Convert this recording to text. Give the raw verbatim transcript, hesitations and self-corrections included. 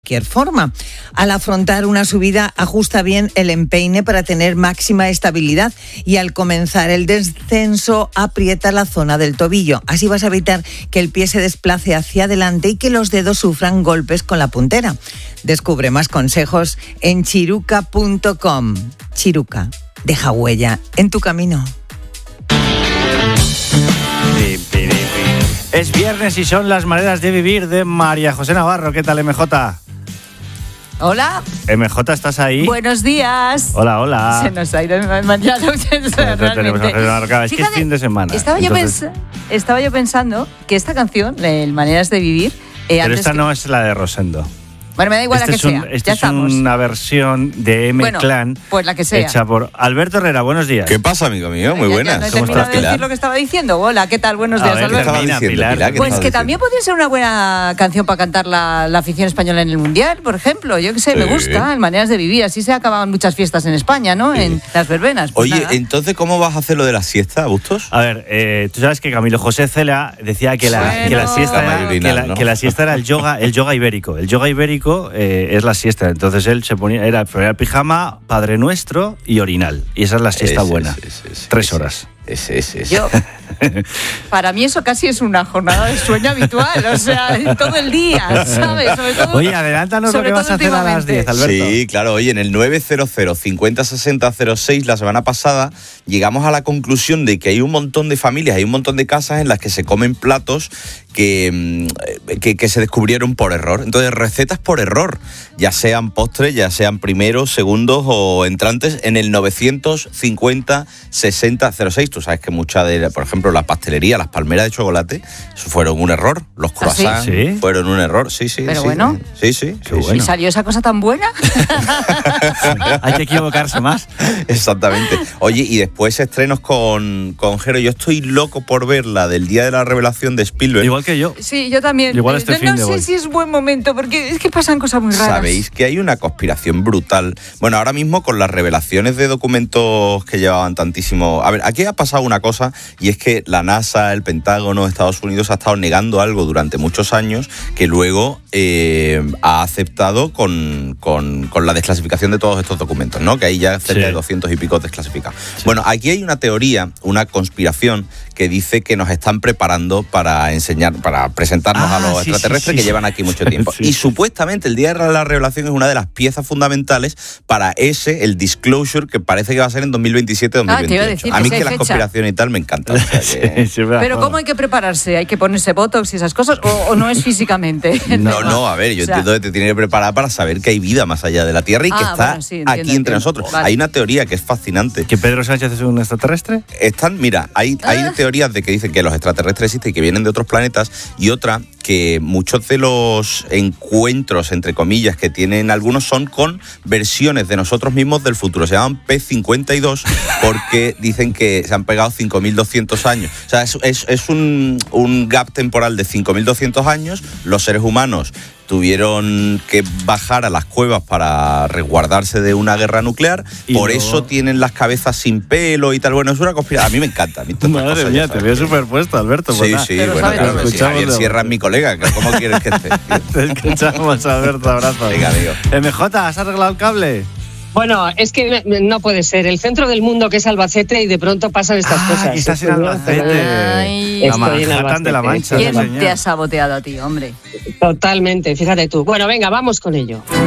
cualquier forma. Al afrontar una subida, ajusta bien el empeine para tener máxima estabilidad y al comenzar el descenso, aprieta la zona del tobillo. Así vas a evitar que el pie se desplace hacia adelante y que los dedos sufran golpes con la puntera. Descubre más consejos en chiruca punto com. Chiruca, deja huella en tu camino. Es viernes y son las maneras de vivir de María José Navarro. ¿Qué tal, M J? Hola. M J, ¿estás ahí? Buenos días. Hola, hola. Se nos ha ido mañana. Es que es fin de semana. Estaba, Entonces... yo pens- estaba yo pensando que esta canción, el Maneras de Vivir... Eh, Pero antes esta que... no es la de Rosendo. Bueno, me da igual este la que es un, sea. Esta ya es estamos. una versión de M-Clan. Bueno, pues la que sea. Hecha por Alberto Herrera. Buenos días. ¿Qué pasa, amigo mío? Muy ya, buenas. Ya no he ¿Cómo terminado estás, de Pilar? decir lo que estaba diciendo. Hola, ¿qué tal? Buenos días, A ver, Alberto. ¿qué estaba diciendo, Pilar? Pilar? ¿Qué Pues estaba que diciendo? también podría ser una buena canción para cantar la, la afición española en el Mundial, por ejemplo. Yo qué sé, Sí. me gusta. En Maneras de Vivir. Así se acababan muchas fiestas en España, ¿no? Sí. En las verbenas. Pues Oye, nada. entonces, ¿cómo vas a hacer lo de la siesta, Bustos? A ver, eh, tú sabes que Camilo José Cela decía que la, Bueno. que la siesta La era, mayorinal, que la, ¿no? que la siesta era el yoga, el yoga ibérico. El yoga ibérico eh, es la siesta. Entonces él se ponía, era poner pijama, Padre Nuestro y orinal. Y esa es la siesta Ese, buena. ese, ese, ese, Tres ese. horas. Ese, ese, ese. Yo, para mí eso casi es una jornada de sueño habitual, o sea, todo el día, ¿sabes? Sobre todo, Oye, adelántanos lo sobre que vas todo a hacer a las últimamente. diez, Alberto. Sí, claro. Oye, en el nueve cero cero cincuenta sesenta cero seis la semana pasada llegamos a la conclusión de que hay un montón de familias, hay un montón de casas en las que se comen platos que, que, que se descubrieron por error. Entonces, recetas por error, ya sean postres, ya sean primeros, segundos o entrantes, en el novecientos cincuenta sesenta cero seis. Tú sabes que muchas de, por ejemplo, la pastelería, las palmeras de chocolate, eso fueron un error. Los ¿Ah, sí? croissants ¿Sí? fueron un error, sí, sí. Pero sí. bueno. Sí, sí. Qué sí, bueno. ¿Y salió esa cosa tan buena? Hay que equivocarse más. Exactamente. Oye, y después estrenos con, con Jero. Yo estoy loco por ver la del Día de la Revelación de Spielberg. Igual que yo. Sí, yo también. Igual este no fin no de sé voy. si es buen momento, porque es que pasan cosas muy raras. Sabéis que hay una conspiración brutal. Bueno, ahora mismo con las revelaciones de documentos que llevaban tantísimo... A ver, aquí ha pasado una cosa, y es que la NASA, el Pentágono, Estados Unidos ha estado negando algo durante muchos años que luego eh, ha aceptado con, con, con la desclasificación de todos estos documentos, ¿no? Que hay ya cerca Sí. de doscientos y pico desclasificados. Sí. Bueno, aquí hay una teoría, una conspiración que dice que nos están preparando para enseñar, para presentarnos Ah, a los sí, extraterrestres sí, sí, que sí. llevan aquí mucho tiempo. Sí. Y supuestamente el Día de la Revelación es una de las piezas fundamentales para ese, el disclosure, que parece que va a ser en dos mil veintisiete dos mil Ah, te iba a veintiocho. decir a que mí sí hay que las fecha. conspiraciones y tal me encantan. O sea que- Sí, es verdad. Pero ¿cómo hay que prepararse? ¿Hay que ponerse botox y esas cosas? ¿O, o no es físicamente? No, no, a ver, yo O sea, entiendo que te tienes que preparar para saber que hay vida más allá de la Tierra y que Ah, está bueno, sí, entiendo, aquí entre entiendo. nosotros. Vale. Hay una teoría que es fascinante. ¿Que Pedro Sánchez es un extraterrestre? Están, mira, hay, hay Ah. teorías de que dicen que los extraterrestres existen y que vienen de otros planetas, y otra que muchos de los encuentros, entre comillas, que tienen algunos son con versiones de nosotros mismos del futuro. Se llaman P cincuenta y dos porque dicen que se han pegado cinco mil doscientos años. O sea, es, es, es un, un gap temporal de cinco mil doscientos años. Los seres humanos tuvieron que bajar a las cuevas para resguardarse de una guerra nuclear, Y por luego- eso tienen las cabezas sin pelo y tal. Bueno, es una conspiración. A mí me encanta. A mí todas estas Madre cosas, mía, ya te sabes veo que- superpuesto, Alberto. pues Sí, nada. sí, Pero bueno, sabe claro, todo. que sí, Javier Escuchamos, Sierra es mi colega. que ¿Cómo quieres que esté? Te escuchamos, Alberto, abrazo. Venga, amigo. M J, ¿has arreglado el cable? Bueno, es que no puede ser. El centro del mundo, que es Albacete, y de pronto pasan estas Ah, cosas. que estás en Estoy- Albacete. Ay. La Estoy en Manhattan de la Albacete. Mancha. ¿Quién sí, te señor. ha saboteado a ti, hombre? Totalmente, fíjate tú. Bueno, venga, vamos con ello.